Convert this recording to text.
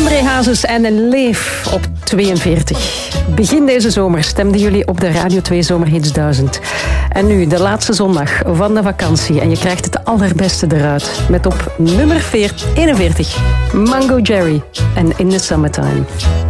André Hazes en Leef op 42. Begin deze zomer stemden jullie op de Radio 2 Zomerhits 1000. En nu de laatste zondag van de vakantie. En je krijgt het allerbeste eruit. Met op nummer 41 Mango Jerry en In the Summertime.